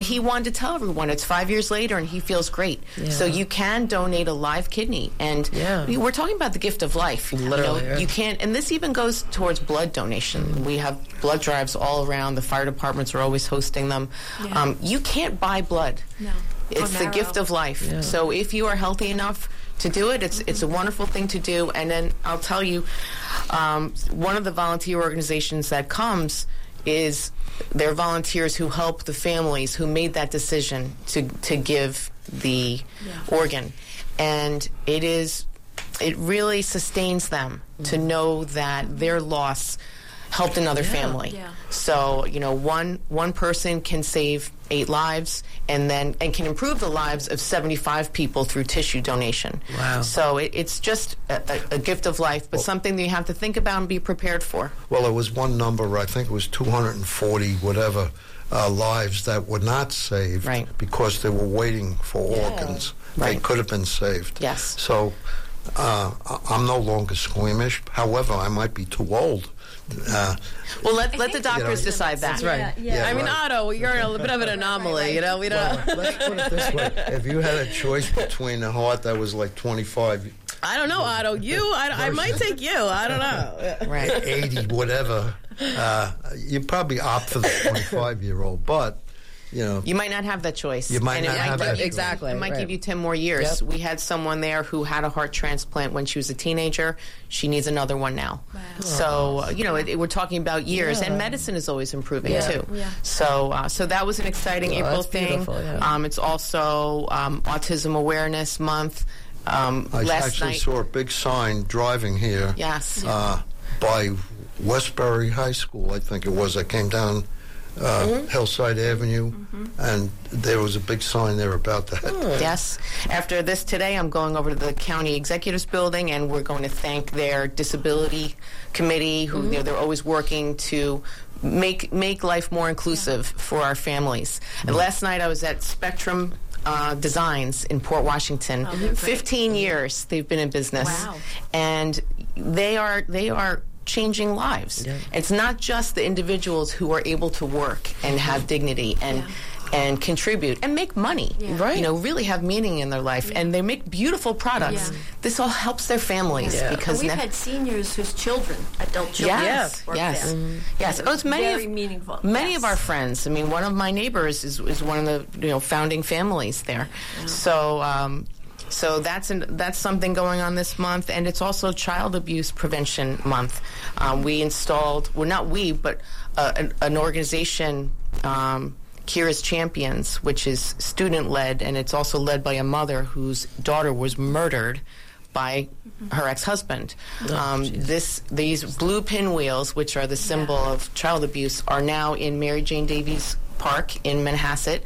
he wanted to tell everyone it's 5 years later and he feels great. Yeah. So you can donate a live kidney. And we're talking about the gift of life. Literally. You can't, and this even goes towards blood donation. We have blood drives all around. The fire departments are always hosting them. Yeah. You can't buy blood. No. It's the gift of life. Yeah. So if you are healthy enough to do it, it's a wonderful thing to do. And then I'll tell you, one of the volunteer organizations that comes is they're volunteers who help the families who made that decision to give the organ. And it really sustains them to know that their loss helped another family. Yeah. So, one person can save 8 lives and can improve the lives of 75 people through tissue donation. Wow. So it's just a gift of life, but something that you have to think about and be prepared for. Well, it was one number, I think it was 240 whatever lives that were not saved because they were waiting for organs. They could have been saved. Yes. So I'm no longer squeamish. However, I might be too old. Well, let the doctors decide that. That's right. Yeah. I mean, Otto, you're a bit of an anomaly, We don't. Let's put it this way. If you had a choice between a heart that was like 25... I don't know, Otto. I might take you. I don't know. Right. 80, whatever. You probably opt for the 25-year-old, but... You might not have that choice. You might not have that choice. Exactly. It might give you 10 more years. Yep. We had someone there who had a heart transplant when she was a teenager. She needs another one now. Wow. So, we're talking about years. And medicine is always improving, too. Yeah. So that was an exciting April thing. It's also Autism Awareness Month. I actually saw a big sign driving here. Yes. By Westbury High School, I think it was. I came down Hillside Avenue, and there was a big sign there about that. Yes. After this today, I'm going over to the county executives building, and we're going to thank their disability committee, who they're always working to make life more inclusive for our families. And last night I was at Spectrum Designs in Port Washington. 15 years they've been in business. Wow. And they are changing lives. Yeah. It's not just the individuals who are able to work and have dignity and contribute and make money, really have meaning in their life, and they make beautiful products. This all helps their families because we've had seniors whose adult children, work there. Yes. Oh, it's very meaningful. Many of our friends. I mean, one of my neighbors is one of the founding families there. Yeah. So that's something going on this month, and it's also Child Abuse Prevention Month. We installed, but an organization, Kira's Champions, which is student-led, and it's also led by a mother whose daughter was murdered by her ex-husband. These blue pinwheels, which are the symbol of child abuse, are now in Mary Jane Davies Park in Manhasset.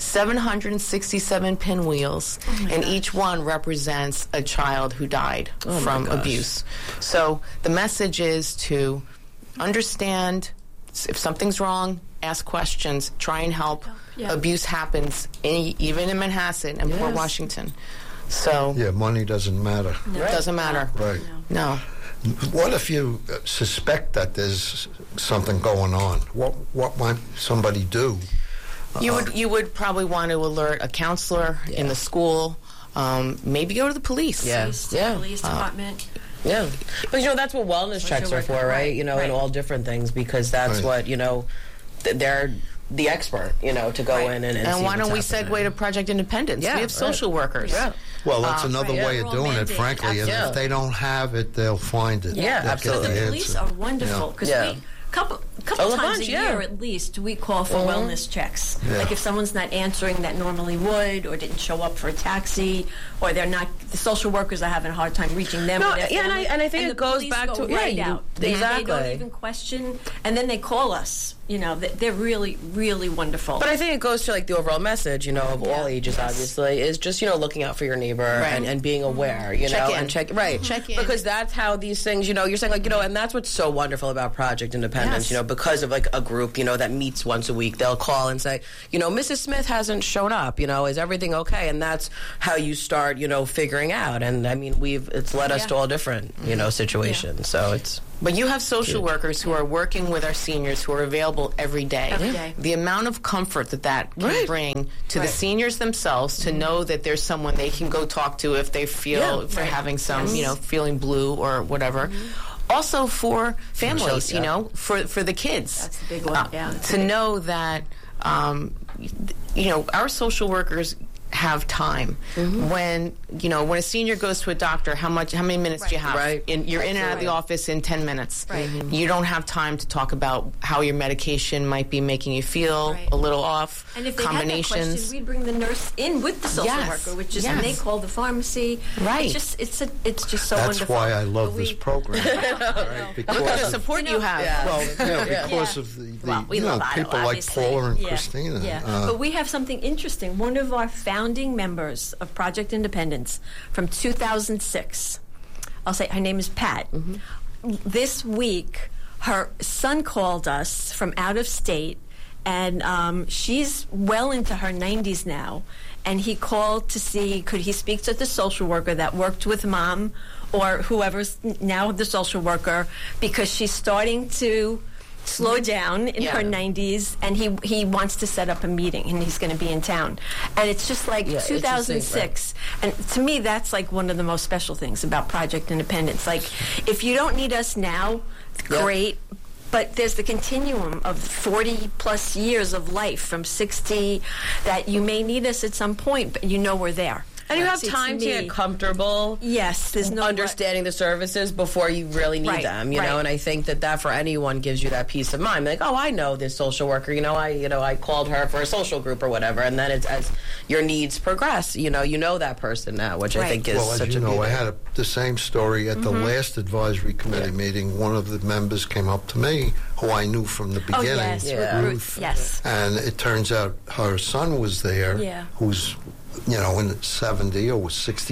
767 pinwheels, and each one represents a child who died from abuse. So the message is to understand if something's wrong, ask questions, try and help. Abuse happens even in Manhasset and Port Washington. So money doesn't matter. No. It doesn't matter. Right. No. What if you suspect that there's something going on? What might somebody do? You would probably want to alert a counselor in the school. Maybe go to the police. Police department. But that's what wellness checks are for, right? And all different things, because that's what they're the expert, to go in and and see why don't we what's segue happening. to Project Independence? We have social workers. Well, that's another way of doing it, frankly. And if they don't have it, they'll find it. Absolutely. The police are wonderful because we couple times a year at least we call for wellness checks. Like if someone's not answering that normally would, or didn't show up for a taxi, or the social workers are having a hard time reaching them. And I think it goes back to out. They don't even question, and then they call us. They're really, really wonderful. But I think it goes to the overall message, of all ages, obviously, is just looking out for your neighbor and being aware, check in. Because that's how these things, you're saying and that's what's so wonderful about Project Independence, because of a group, that meets once a week. They'll call and say, Mrs. Smith hasn't shown up, is everything okay? And that's how you start, figuring out. And I mean, it's led us to all different, situations. So it's But you have social workers who are working with our seniors who are available every day. Every day. The amount of comfort that can bring to the seniors themselves to know that there's someone they can go talk to if they feel, if they're having some, feeling blue or whatever. Also for families, for the kids. That's the big one, to know that, our social workers have time. When a senior goes to a doctor, how many minutes do you have? You're in and out of the office in 10 minutes. You don't have time to talk about how your medication might be making you feel a little off. And if they had that question, we'd bring the nurse in with the social worker, which is when they call the pharmacy. It's just so wonderful. That's why I love this program. Because look at the support you have. Because of the people like Paula and Christina. But we have something interesting. One of our founding members of Project Independence from 2006, I'll say her name is Pat. This week, her son called us from out of state, and she's well into her 90s now, and he called to see could he speak to the social worker that worked with Mom or whoever's now the social worker, because she's starting to slow down in her 90s, and he wants to set up a meeting, and he's going to be in town. And it's just like 2006. And to me, that's like one of the most special things about Project Independence. Like, if you don't need us now, great. But there's the continuum of 40-plus years of life from 60 that you may need us at some point, but we're there. And you have time to get comfortable. Yes, there's no understanding the services before you really need them. You know, and I think that for anyone gives you that peace of mind. Like, oh, I know this social worker. I called her for a social group or whatever. And then as your needs progress, you know that person now, which I think is such a beauty. I had the same story at the last advisory committee meeting. One of the members came up to me, who I knew from the beginning, Ruth. Yes, and it turns out her son was there, who's in 70 or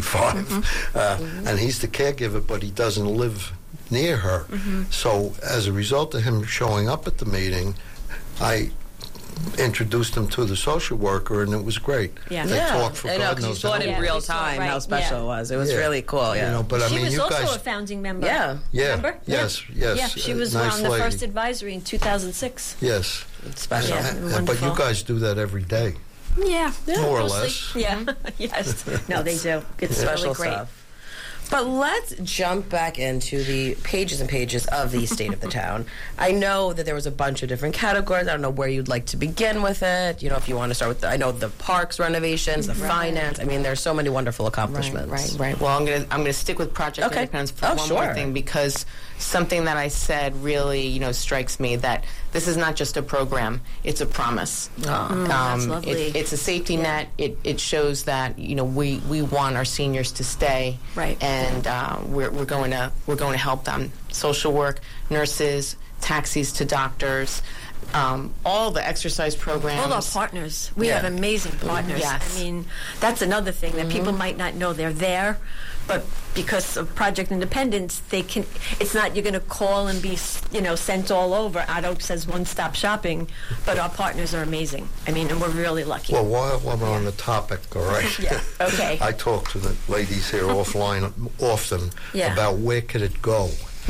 65, and he's the caregiver, but he doesn't live near her. So as a result of him showing up at the meeting, I introduced him to the social worker, and it was great. They talked for God knows how long. You saw it in real time how special it was. It was really cool. But she was you also guys, a founding member. Remember? Yes. Yeah, she was on the first advisory in 2006. Yes, it's special. But you guys do that every day. Yeah, more or less. Yeah, yes. No, they do. It's special really great. Stuff. But let's jump back into the pages and pages of the State of the Town. I know that there was a bunch of different categories. I don't know where you'd like to begin with it. If you want to start with, I know the parks renovations, the finance. I mean, there's so many wonderful accomplishments. Right. Well, I'm gonna stick with Project Independence for one more thing, because something that I said really, strikes me, that this is not just a program; it's a promise. That's lovely. It's a safety net. It shows that we want our seniors to stay. Right. And we're going to help them. Social work, nurses, taxis to doctors, all the exercise programs. All our partners. We have amazing partners. Yes. I mean, that's another thing that people might not know they're there, but because of Project Independence, they can. It's not you're going to call and be sent all over. Addo says one-stop shopping, but our partners are amazing. I mean, and we're really lucky. Well, while we're on the topic, all right. Okay. I talk to the ladies here offline often about where could it go.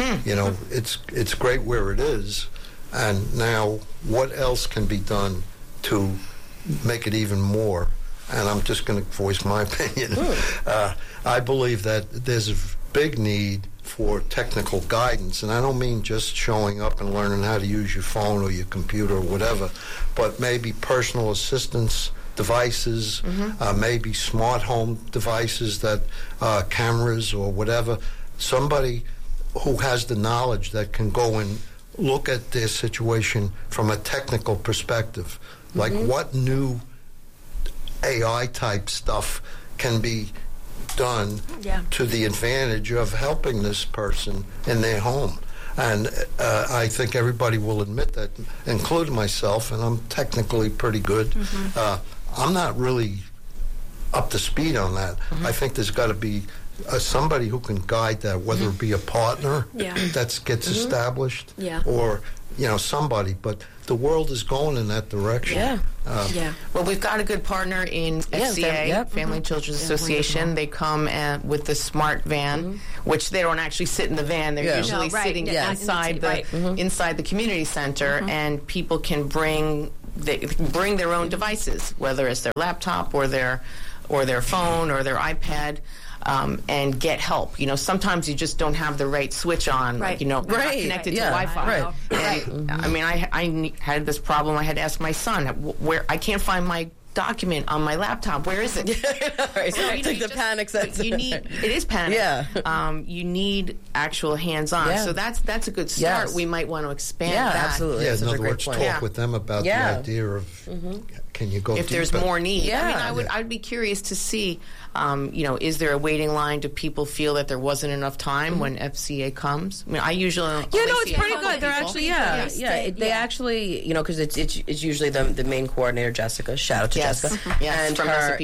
It's great where it is, and now what else can be done to make it even more? And I'm just going to voice my opinion. I believe that there's a big need for technical guidance, and I don't mean just showing up and learning how to use your phone or your computer or whatever, but maybe personal assistance devices, maybe smart home devices, that cameras or whatever. Somebody who has the knowledge that can go and look at their situation from a technical perspective, like what new AI type stuff can be done to the advantage of helping this person in their home. And I think everybody will admit that, including myself, and I'm technically pretty good. I'm not really up to speed on that. I think there's got to be somebody who can guide that, whether it be a partner that gets established or somebody. But the world is going in that direction. Yeah. Well, we've got a good partner in FCA, Family and Children's Association. They come with the smart van, which they don't actually sit in the van. They're usually sitting inside the community center, and people can bring their own devices, whether it's their laptop or their phone or their iPad. And get help. Sometimes you just don't have the right switch on. Like, not connected to Wi-Fi. I mean, I had this problem. I had to ask my son, where I can't find my document on my laptop. Where is it? So it's like the panic sets. It is panic. You need actual hands-on. So that's a good start. We might want to expand that. Absolutely. In other words, talk with them about the idea of can you go if deeper? There's more need. I mean, I'd be curious to see, is there a waiting line? Do people feel that there wasn't enough time when FCA comes? I mean, I usually it's pretty good. They're actually they actually because it's usually the main coordinator, Jessica. Shout out to Jessica. And from her,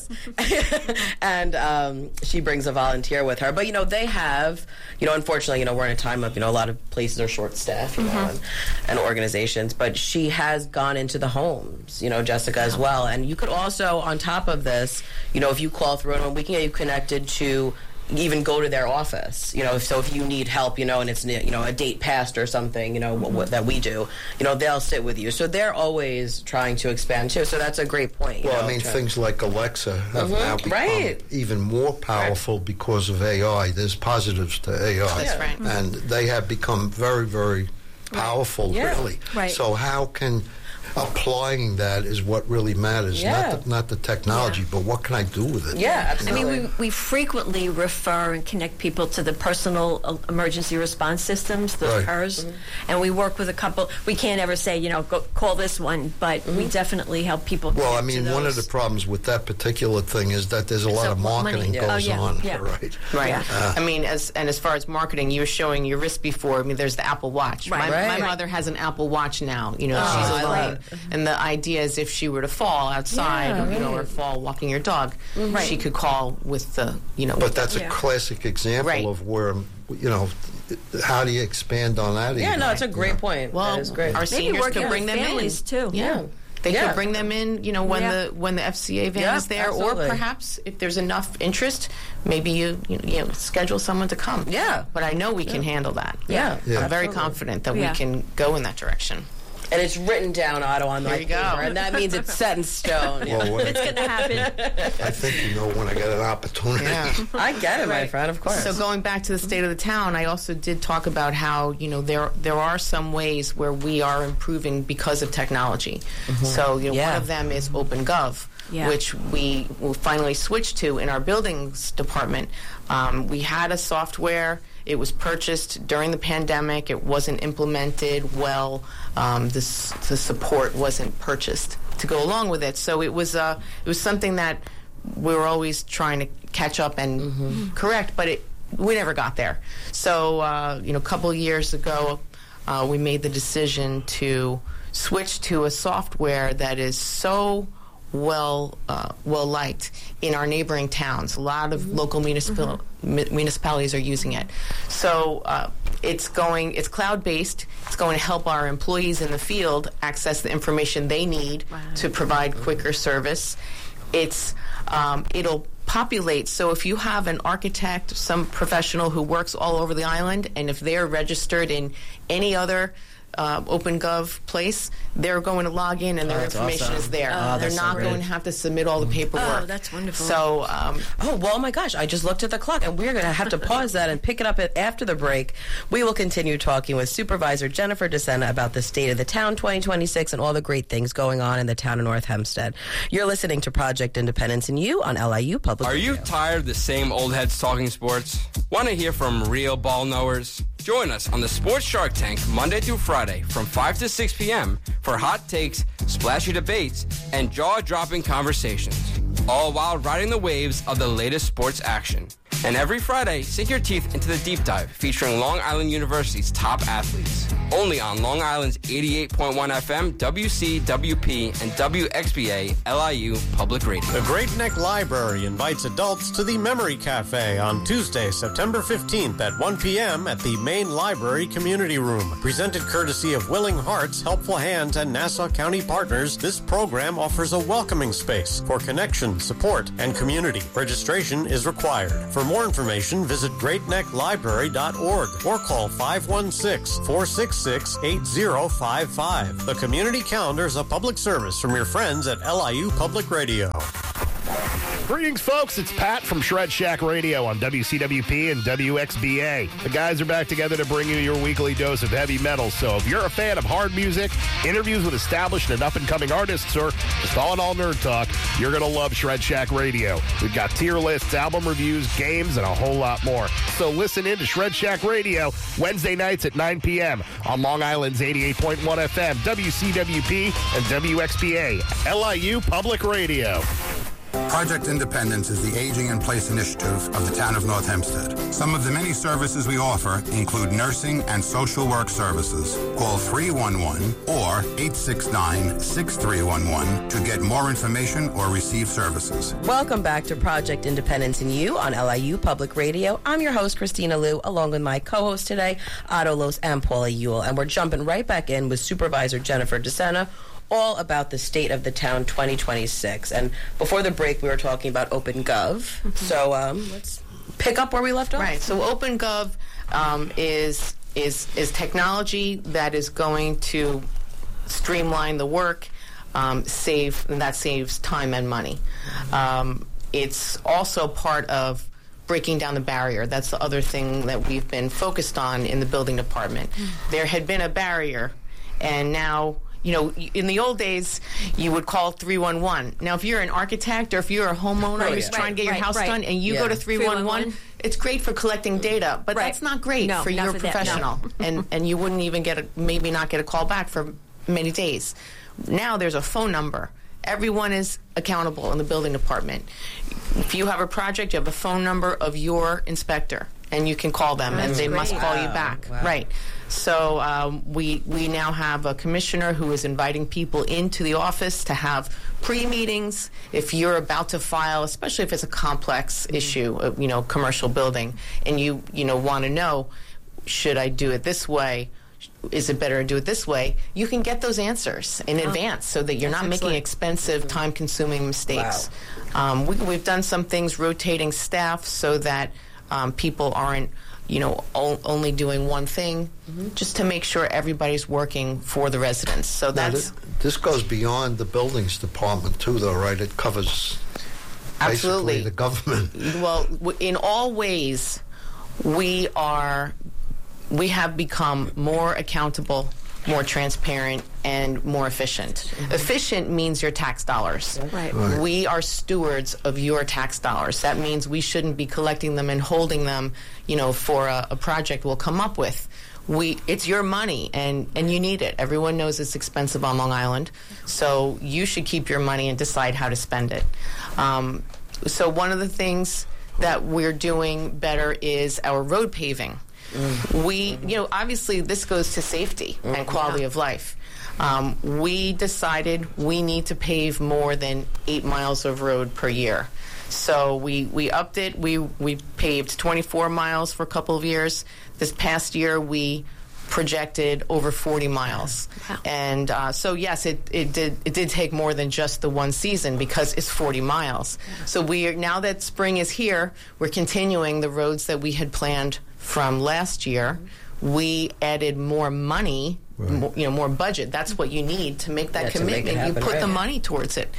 and she brings a volunteer with her. But they have unfortunately we're in a time of a lot of places are short staffed and organizations. But she has gone into the homes, Jessica as well. And you could also, on top of this, if you call through and we can get you connected to even go to their office, so if you need help, and it's, a date passed or something, what that we do, they'll sit with you. So they're always trying to expand too. So that's a great point. Well, things like Alexa have now become even more powerful because of AI. There's positives to AI. That's right. And they have become very, very powerful, really. So how can applying that is what really matters, not the technology, but what can I do with it? Absolutely. I mean, we frequently refer and connect people to the personal emergency response systems, the PERS, and we work with a couple. We can't ever say, go call this one, but we definitely help people. Well, I mean, one of the problems with that particular thing is that there's a lot of marketing goes on. Right. I mean, as far as marketing, you were showing your wrist before. I mean, there's the Apple Watch. My mother has an Apple Watch now. She's alone. And the idea is if she were to fall outside, or fall walking your dog, she could call with the, But that's a classic example of where, how do you expand on that? It's a great point. Well, that is great. Our seniors could bring them in too. They could bring them in, when the FCA van is there, absolutely. or perhaps if there's enough interest, maybe you schedule someone to come. But I know we can handle that. I'm very confident that we can go in that direction. And it's written down, Otto, on my paper, and that means it's set in stone. Well, it's going to happen. I think when I get an opportunity. I get it, my friend, of course. So going back to the state of the town, I also did talk about how, there are some ways where we are improving because of technology. So, one of them is OpenGov. Which we will finally switch to in our buildings department. We had a software. It was purchased during the pandemic. It wasn't implemented well. The support wasn't purchased to go along with it. So it was something that we were always trying to catch up and correct, but we never got there. So a couple of years ago, we made the decision to switch to a software that is so well liked in our neighboring towns. A lot of local municipalities are using it. So it's cloud-based. It's going to help our employees in the field access the information they need to provide quicker service. It'll populate. So if you have an architect, some professional who works all over the island, and if they're registered in any other OpenGov place, they're going to log in and their information is there. They're not going to have to submit all the paperwork. Oh, that's wonderful. So, oh my gosh, I just looked at the clock, and we're going to have to pause that and pick it up after the break. We will continue talking with Supervisor Jennifer DeSena about the State of the Town 2026 and all the great things going on in the town of North Hempstead. You're listening to Project Independence and You on LIU Public Radio. Are you tired of the same old heads talking sports? Want to hear from real ball knowers? Join us on the Sports Shark Tank Monday through Friday from 5 to 6 p.m. for hot takes, splashy debates, and jaw-dropping conversations, all while riding the waves of the latest sports action. And every Friday, sink your teeth into the deep dive featuring Long Island University's top athletes. Only on Long Island's 88.1 FM, WCWP, and WXBA LIU Public Radio. The Great Neck Library invites adults to the Memory Cafe on Tuesday, September 15th at 1 p.m. at the Main Library Community Room. Presented courtesy of Willing Hearts, Helpful Hands, and Nassau County Partners, this program offers a welcoming space for connection, support, and community. Registration is required. For more information, visit greatnecklibrary.org or call 516-466-8055. The community calendar is a public service from your friends at LIU Public Radio. Greetings, folks. It's Pat from Shred Shack Radio on WCWP and WXBA. The guys are back together to bring you your weekly dose of heavy metal. So if you're a fan of hard music, interviews with established and up-and-coming artists, or just all nerd talk, you're going to love Shred Shack Radio. We've got tier lists, album reviews, games, and a whole lot more. So listen in to Shred Shack Radio Wednesday nights at 9 p.m. on Long Island's 88.1 FM, WCWP, and WXBA, LIU Public Radio. Project Independence is the Aging in Place initiative of the town of North Hempstead. Some of the many services we offer include nursing and social work services. Call 311 or 869-6311 to get more information or receive services. Welcome back to Project Independence and You on LIU Public Radio. I'm your host, Christina Liu, along with my co-host today, Otto Los and Paula Ewell. And we're jumping right back in with Supervisor Jennifer DeSena, all about the State of the Town 2026. And before the break, we were talking about OpenGov. Mm-hmm. So let's pick up where we left off. Right. So OpenGov is technology that is going to streamline the work, and that saves time and money. It's also part of breaking down the barrier. That's the other thing that we've been focused on in the building department. Mm-hmm. There had been a barrier, and now, in the old days, you would call 311. Now, if you're an architect or if you're a homeowner who's trying to get your house done and you go to 311, it's great for collecting data, but that's not great for your professional. And you wouldn't even maybe not get a call back for many days. Now there's a phone number. Everyone is accountable in the building department. If you have a project, you have a phone number of your inspector, and you can call them, and they must call you back. Wow. Right. So we now have a commissioner who is inviting people into the office to have pre-meetings. If you're about to file, especially if it's a complex issue, commercial building, and you want to know, should I do it this way? Is it better to do it this way? You can get those answers in advance so that you're not making expensive, time-consuming mistakes. Wow. We've done some things, rotating staff so that people aren't only doing one thing, just to make sure everybody's working for the residents. So this goes beyond the buildings department too, though, right? It covers basically the government. Well, in all ways, we have become more accountable, more transparent, and more efficient. Mm-hmm. Efficient means your tax dollars. Right. We are stewards of your tax dollars. That means we shouldn't be collecting them and holding them, for a project we'll come up with. It's your money, and you need it. Everyone knows it's expensive on Long Island, so you should keep your money and decide how to spend it. So one of the things that we're doing better is our road paving. We, obviously this goes to safety and quality of life. We decided we need to pave more than 8 miles of road per year. So we upped it. We paved 24 miles for a couple of years. This past year we projected over 40 miles. Wow. And so yes, it did take more than just the one season because it's 40 miles. Yeah. So now that spring is here, we're continuing the roads that we had planned from last year. We added more money, more budget. That's what you need to make that commitment. You put the money towards it.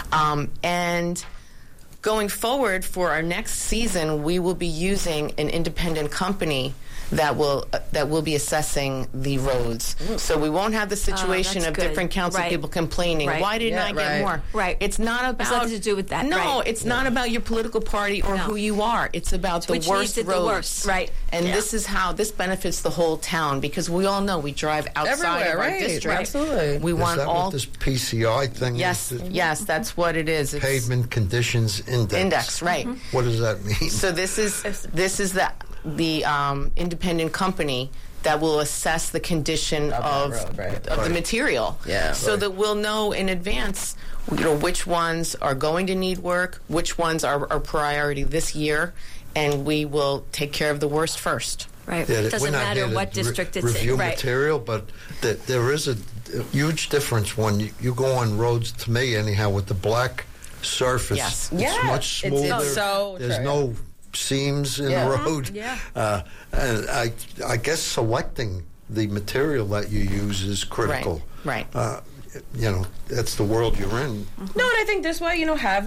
And going forward for our next season, we will be using an independent company that will be assessing the roads. So we won't have the situation of different council people complaining, why didn't I get more? Right. It's not about... It's nothing to do with that. No, it's not about your political party or who you are. It's about the worst roads. The worst. Right. And this is how this benefits the whole town, because we all know we drive outside of our district. Absolutely. We want what this PCI thing is? Yes, that's what it is. It's Pavement Conditions Index. Right. What does that mean? So this is the independent company that will assess the condition of the material. So that we'll know in advance, which ones are going to need work, which ones are priority this year, and we will take care of the worst first. Right. Yeah, it doesn't matter what district it's in. Review material, but there is a huge difference when you go on roads, to me anyhow, with the black surface. Yes. It's much smoother. There's no seams in the road. And I guess selecting the material that you use is critical. Right. That's the world you're in. No, and I think this way, have